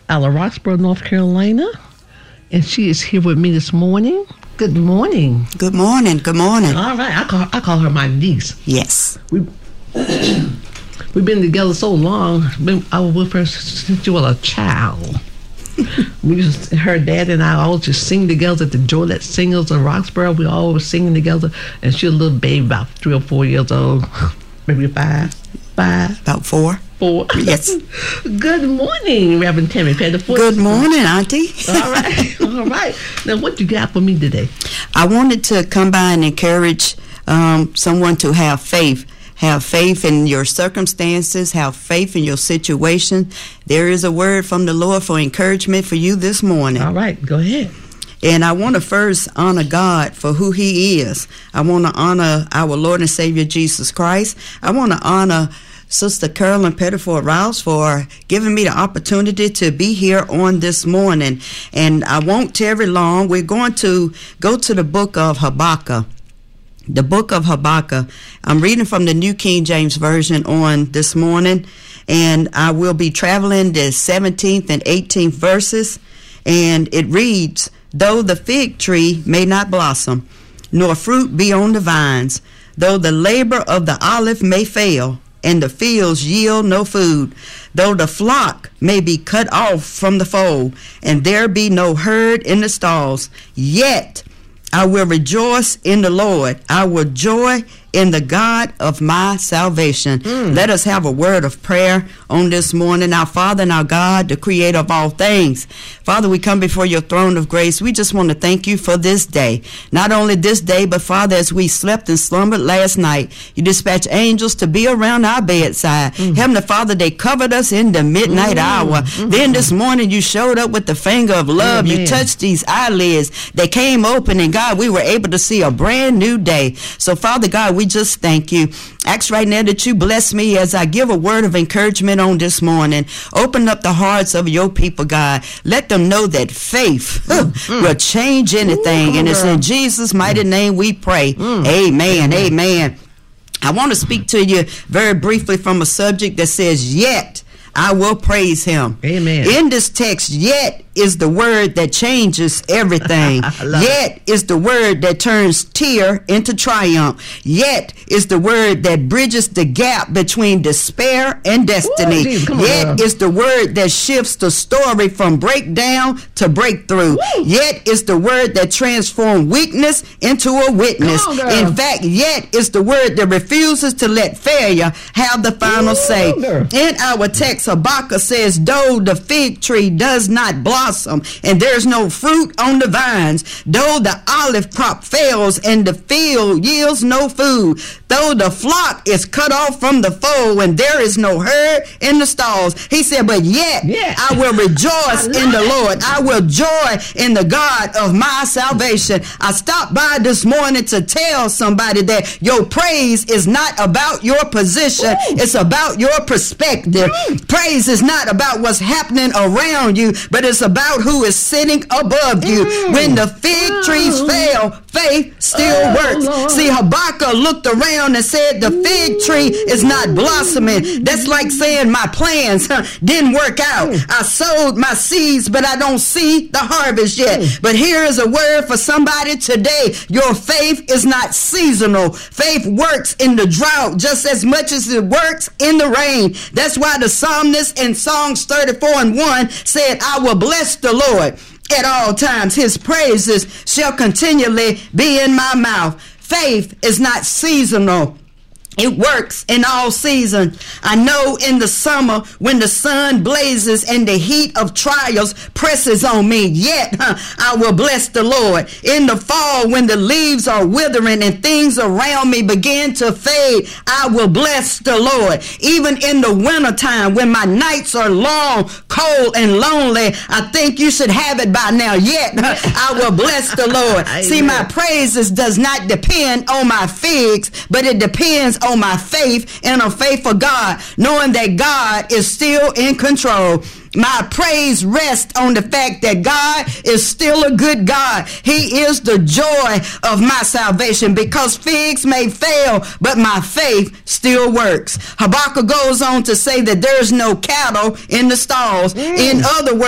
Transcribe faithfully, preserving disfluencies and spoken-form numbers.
out of Roxborough, North Carolina, and she is here with me this morning. Good morning. Good morning. Good morning. All right, I call I call her my niece. Yes. We we've been together so long. Been, I was with her since she was a child. We just, her dad and I always just sing together at the Joliet Singers of Roxborough. We always singing together, and she was a little baby, about three or four years old, maybe five, five, About four. four. Yes. Good morning, Reverend Tammy Pettifoot. Good morning, Auntie. All right, all right. Now, what you got for me today? I wanted to come by and encourage um, someone to have faith. Have faith in your circumstances. Have faith in your situation. There is a word from the Lord for encouragement for you this morning. All right, go ahead. And I want to first honor God for who He is. I want to honor our Lord and Savior Jesus Christ. I want to honor Sister Carolyn Pettifoot Rouse for giving me the opportunity to be here on this morning. And I won't tarry long. We're going to go to the book of Habakkuk. The book of Habakkuk. I'm reading from the New King James Version on this morning, and I will be traveling the seventeenth and eighteenth verses, and it reads, "Though the fig tree may not blossom, nor fruit be on the vines, though the labor of the olive may fail, and the fields yield no food, though the flock may be cut off from the fold, and there be no herd in the stalls, yet I will rejoice in the Lord. I will joy in the God of my salvation." Mm. Let us have a word of prayer on this morning. Our Father and our God, the creator of all things. Father, we come before your throne of grace. We just want to thank you for this day. Not only this day, but Father, as we slept and slumbered last night, you dispatched angels to be around our bedside. Mm. Heavenly Father, they covered us in the midnight mm. hour. Mm-hmm. Then this morning you showed up with the finger of love. Amen. You touched these eyelids. They came open, and God, we were able to see a brand new day. So Father God, we just thank you. Ask right now that you bless me as I give a word of encouragement on this morning. Open up the hearts of your people, God. Let them know that faith mm. will change anything. Ooh, and it's in Jesus' mighty name we pray. Mm. Amen. Amen. Amen. I want to speak to you very briefly from a subject that says, yet I will praise him. Amen. In this text, yet is the word that changes everything. Yet it. is the word that turns tear into triumph. Yet is the word that bridges the gap between despair and destiny. Ooh, geez, Yet is the word that shifts the story from breakdown to breakthrough. Woo. Yet is the word that transforms weakness into a witness. On, In fact, yet is the word that refuses to let failure have the final Ooh, say. Girl. In our text, Habakkuk says, though the fig tree does not blossom and there's no fruit on the vines, though the olive crop fails and the field yields no food, though the flock is cut off from the fold and there is no herd in the stalls, he said, but yet yeah. I will rejoice in the Lord. I will joy in the God of my salvation. I stopped by this morning to tell somebody that your praise is not about your position. Ooh. It's about your perspective. Mm. Praise is not about what's happening around you, but it's about who is sitting above you. Mm. When the fig trees oh. fail, faith still oh, works. Lord. See, Habakkuk looked around and said the fig tree is not blossoming. That's like saying my plans huh, didn't work out. Mm. I sowed my seeds, but I don't see the harvest yet. Mm. But here is a word for somebody today. Your faith is not seasonal. Faith works in the drought just as much as it works in the rain. That's why the psalmist in Psalms thirty-four and one said, I will bless the Lord at all times. His praises shall continually be in my mouth. Faith is not seasonal. It works in all seasons. I know in the summer when the sun blazes and the heat of trials presses on me, yet huh, I will bless the Lord. In the fall when the leaves are withering and things around me begin to fade, I will bless the Lord. Even in the wintertime when my nights are long, cold, and lonely, I think you should have it by now, yet huh, I will bless the Lord. See, my praises does not depend on my figs, but it depends on on my faith and a faith for God, knowing that God is still in control. My praise rests on the fact that God is still a good God. He is the joy of my salvation, because figs may fail, but my faith still works. Habakkuk goes on to say that there's no cattle in the stalls. Mm. In other words,